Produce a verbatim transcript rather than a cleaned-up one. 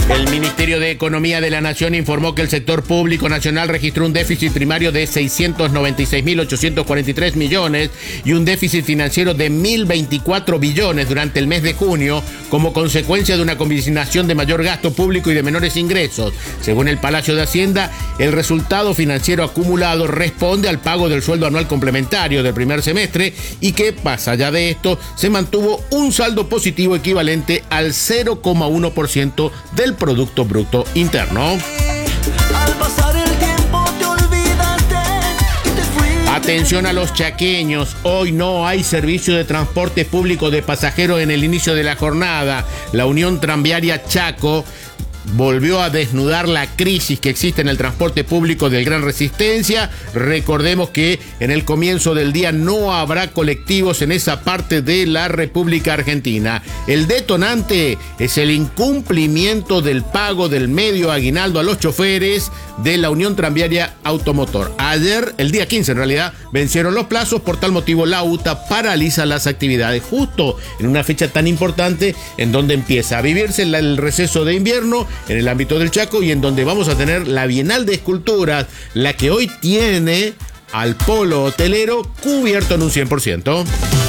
El Ministerio de Economía de la Nación informó que el sector público nacional registró un déficit primario de seiscientos noventa y seis mil ochocientos cuarenta y tres millones y un déficit financiero de mil veinticuatro billones durante el mes de junio, como consecuencia de una combinación de mayor gasto público y de menores ingresos. Según el Palacio de Hacienda, el resultado financiero acumulado responde al pago del sueldo anual complementario del primer semestre y que, más allá de esto, se mantuvo un saldo positivo equivalente al cero coma uno por ciento del Producto Bruto Interno. Al pasar el tiempo te olvidaste y te fuiste. Atención a los chaqueños, hoy no hay servicio de transporte público de pasajeros en el inicio de la jornada. La Unión Tranviaria Chaco volvió a desnudar la crisis que existe en el transporte público del Gran Resistencia. Recordemos que en el comienzo del día no habrá colectivos en esa parte de la República Argentina. El detonante es el incumplimiento del pago del medio aguinaldo a los choferes de la Unión Tranviaria Automotor. Ayer, el día quince en realidad, vencieron los plazos. Por tal motivo, la U T A paraliza las actividades justo en una fecha tan importante en donde empieza a vivirse el receso de invierno en el ámbito del Chaco y en donde vamos a tener la Bienal de Esculturas, la que hoy tiene al polo hotelero cubierto en un cien por ciento.